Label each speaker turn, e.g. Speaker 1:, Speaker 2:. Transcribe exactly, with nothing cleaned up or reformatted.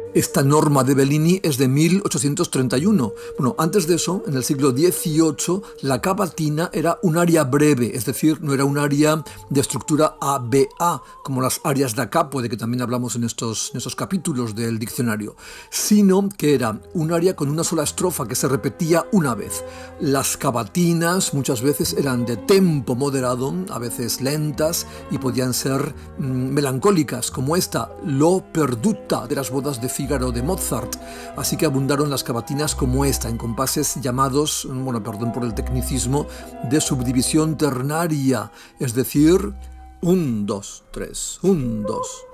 Speaker 1: Esta norma de Bellini es de mil ochocientos treinta y uno. Bueno, antes de eso, en el siglo dieciocho, la cavatina era un aria breve, es decir, no era un aria de estructura A B A, como las arias da capo, de que también hablamos en estos, en estos capítulos del diccionario, sino que era un aria con una sola estrofa que se repetía una vez. Las cavatinas muchas veces eran de tempo moderado, a veces lentas, y podían ser mmm, melancólicas, como esta, L'ho perduta, de las bodas de Fígaro de Mozart, así que abundaron las cavatinas como esta, en compases llamados, bueno, perdón por el tecnicismo, de subdivisión ternaria, es decir, un, dos, tres, un, dos.